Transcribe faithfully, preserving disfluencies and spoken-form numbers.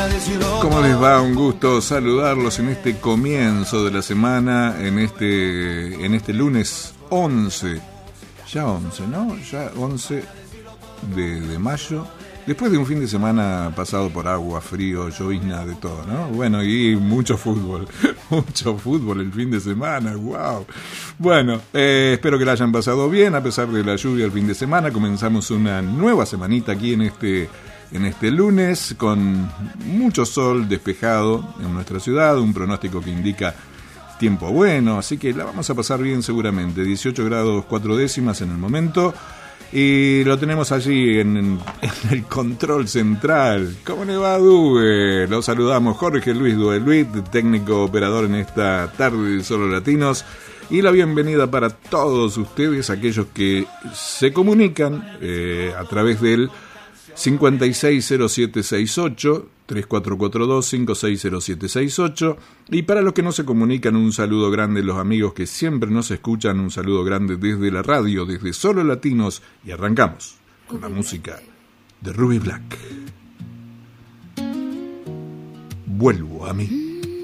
¿Cómo les va? Un gusto saludarlos en este comienzo de la semana, en este, en este lunes once, ya once, ¿no? Ya once de, de mayo, después de un fin de semana pasado por agua, frío, llovizna, de todo, ¿no? Bueno, y mucho fútbol, mucho fútbol el fin de semana, wow. Bueno, eh, espero que la hayan pasado bien, a pesar de la lluvia el fin de semana. Comenzamos una nueva semanita aquí en este... En este lunes, con mucho sol despejado en nuestra ciudad, un pronóstico que indica tiempo bueno, así que la vamos a pasar bien seguramente. dieciocho grados cuatro décimas en el momento, y lo tenemos allí en, en el control central. ¿Cómo le va, Dube? Lo saludamos, Jorge Luis Dueluit, técnico operador en esta tarde de Solo Latinos, y la bienvenida para todos ustedes, aquellos que se comunican eh, a través del cincuenta y seis cero siete sesenta y ocho, tres cuatro cuatro dos, cinco seis cero siete seis ocho, y para los que no se comunican, un saludo grande, los amigos que siempre nos escuchan, un saludo grande desde la radio, desde Solo Latinos, y arrancamos con la música de Ruby Black. Vuelvo a mí.